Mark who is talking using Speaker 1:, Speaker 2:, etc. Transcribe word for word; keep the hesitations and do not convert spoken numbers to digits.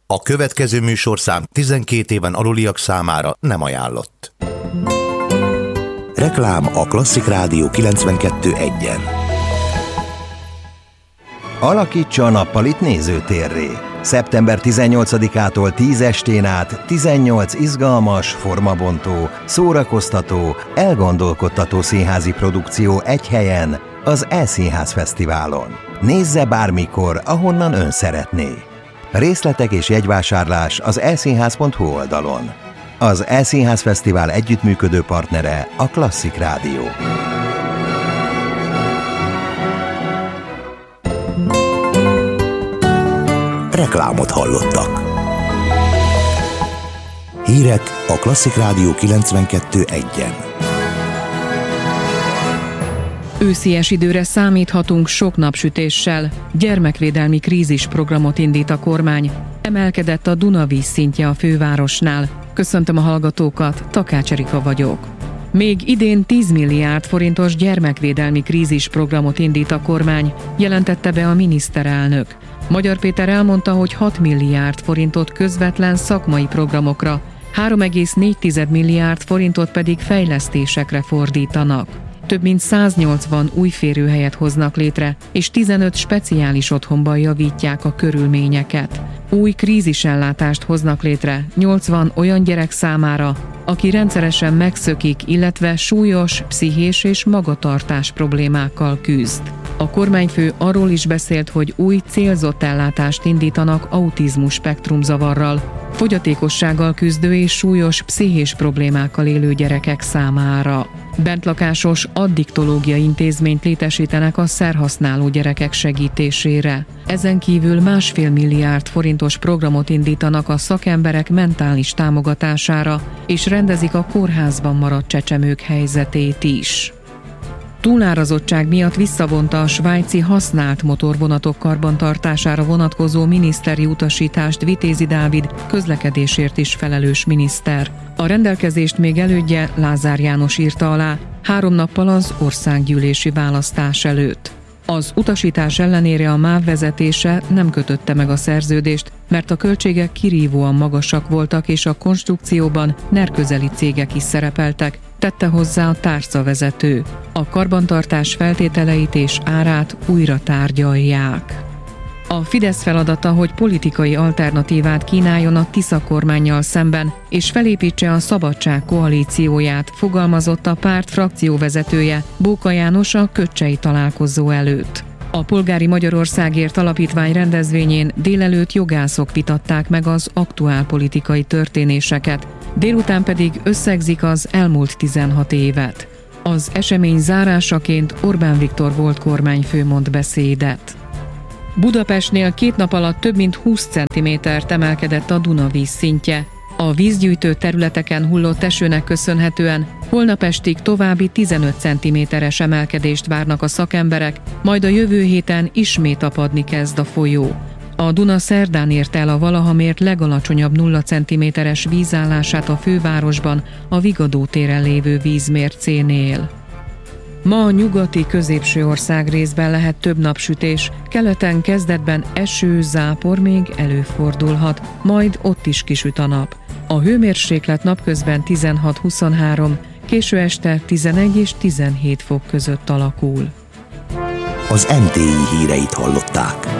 Speaker 1: A következő műsorszám tizenkét éven aluliak számára nem ajánlott. Reklám a Klasszik Rádió kilencvenkettő egyen.
Speaker 2: Alakítsa a nappalit nézőtérré. szeptember tizennyolcadikától tíz estén át tizennyolc izgalmas, formabontó, szórakoztató, elgondolkodtató színházi produkció egy helyen, az E-Színház Fesztiválon. Nézze bármikor, ahonnan ön szeretné. Részletek és jegyvásárlás az e színház pont hu oldalon. Az E-Színház Fesztivál együttműködő partnere a Klasszik Rádió.
Speaker 1: Reklámot hallottak. Hírek a Klasszik Rádió kilencvenkettő egyen.
Speaker 3: Őszies időre számíthatunk sok napsütéssel. Gyermekvédelmi krízisprogramot indít a kormány. Emelkedett a Duna vízszintje a fővárosnál. Köszöntöm a hallgatókat, Takács Erika vagyok. Még idén tíz milliárd forintos gyermekvédelmi krízisprogramot indít a kormány, jelentette be a miniszterelnök. Magyar Péter elmondta, hogy hat milliárd forintot közvetlen szakmai programokra, három egész négy milliárd forintot pedig fejlesztésekre fordítanak. Több mint száznyolcvan új férőhelyet hoznak létre, és tizenöt speciális otthonban javítják a körülményeket. Új krízisellátást hoznak létre nyolcvan olyan gyerek számára, aki rendszeresen megszökik, illetve súlyos pszichés és magatartás problémákkal küzd. A kormányfő arról is beszélt, hogy új célzott ellátást indítanak autizmus spektrumzavarral, fogyatékossággal küzdő és súlyos pszichés problémákkal élő gyerekek számára. Bentlakásos addiktológiai intézményt létesítenek a szerhasználó gyerekek segítésére. Ezen kívül másfél milliárd forintos programot indítanak a szakemberek mentális támogatására, és rendezik a kórházban maradt csecsemők helyzetét is. Túlárazottság miatt visszavonta a svájci használt motorvonatok karbantartására vonatkozó miniszteri utasítást Vitézi Dávid, közlekedésért is felelős miniszter. A rendelkezést még elődje, Lázár János írta alá, három nappal az országgyűlési választás előtt. Az utasítás ellenére a MÁV vezetése nem kötötte meg a szerződést, mert a költségek kirívóan magasak voltak, és a konstrukcióban nerközeli cégek is szerepeltek, tette hozzá a tárcavezető. A karbantartás feltételeit és árát újra tárgyalják. A Fidesz feladata, hogy politikai alternatívát kínáljon a Tisza kormánnyal szemben, és felépítse a Szabadság koalícióját, fogalmazott a párt frakcióvezetője, Bóka János a köccsei találkozó előtt. A Polgári Magyarországért Alapítvány rendezvényén délelőtt jogászok vitatták meg az aktuál politikai történéseket, délután pedig összegzik az elmúlt tizenhat évet. Az esemény zárásaként Orbán Viktor volt kormányfő mond beszédet. Budapestnél két nap alatt több mint húsz centimétert emelkedett a Duna vízszintje. A vízgyűjtő területeken hullott esőnek köszönhetően holnap estig további tizenöt centiméteres emelkedést várnak a szakemberek, majd a jövő héten ismét apadni kezd a folyó. A Duna szerdán érte el a valaha mért legalacsonyabb nulla centiméteres vízállását a fővárosban, a Vigadó téren lévő vízmércénél. Ma a nyugati középső ország részben lehet több napsütés, keleten kezdetben eső, zápor még előfordulhat, majd ott is kisüt a nap. A hőmérséklet napközben tizenhat-huszonhárom, késő este tizenegy és tizenhét fok között alakul.
Speaker 1: Az em té i híreit hallották.